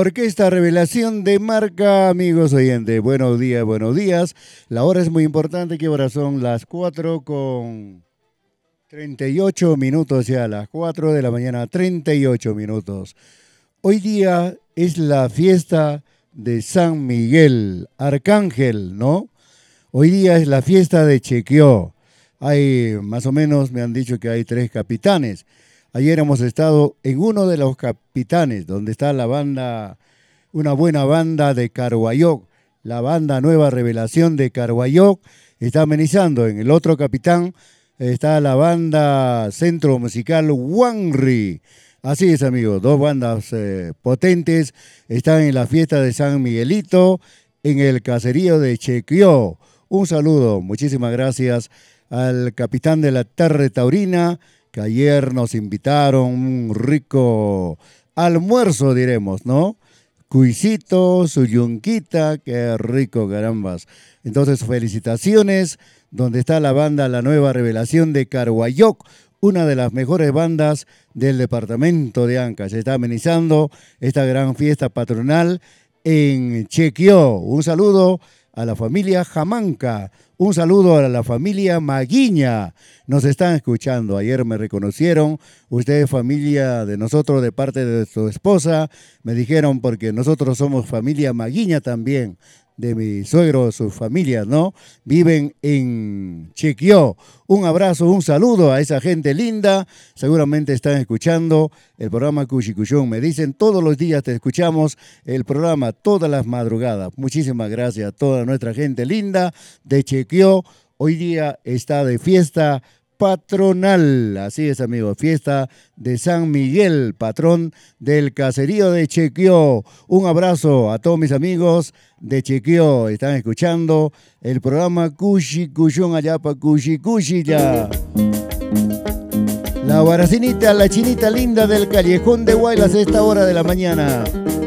Orquesta Revelación de Marca, amigos oyentes. Buenos días, buenos días. La hora es muy importante, que ahora son las 4:38 ya, las 4 de la mañana, 38 minutos. Hoy día es la fiesta de San Miguel, Arcángel, ¿no? Hoy día es la fiesta de Chequio. Hay, más o menos, me han dicho que hay 3 capitanes. Ayer hemos estado en uno de los capitanes, donde está la banda, una buena banda de Carhuayoc, la banda Nueva Revelación de Carhuayoc, está amenizando. En el otro capitán está la banda Centro Musical Huanri. Así es, amigos, 2 bandas potentes están en la fiesta de San Miguelito, en el caserío de Chequio. Un saludo, muchísimas gracias al capitán de la Terre Taurina, que ayer nos invitaron un rico almuerzo, diremos, ¿no? Cuisito, su yunquita, qué rico, carambas. Entonces, felicitaciones, donde está la banda La Nueva Revelación de Carhuayoc, una de las mejores bandas del departamento de Ancash. Se está amenizando esta gran fiesta patronal en Chequio. Un saludo a la familia Jamanca, un saludo a la familia Maguiña, nos están escuchando. Ayer me reconocieron, ustedes familia de nosotros de parte de su esposa, me dijeron porque nosotros somos familia Maguiña también, de mi suegro, sus familias, ¿no? Viven en Chequio. Un abrazo, un saludo a esa gente linda. Seguramente están escuchando el programa Cuchicuyón. Me dicen, todos los días te escuchamos el programa, todas las madrugadas. Muchísimas gracias a toda nuestra gente linda de Chequio. Hoy día está de fiesta patronal, así es, amigos, fiesta de San Miguel, patrón del caserío de Chequio. Un abrazo a todos mis amigos de Chequio, están escuchando el programa Cuchicuyón allá para Cuchicuchi ya. La guaracinita, la chinita linda del callejón de Guaylas a esta hora de la mañana.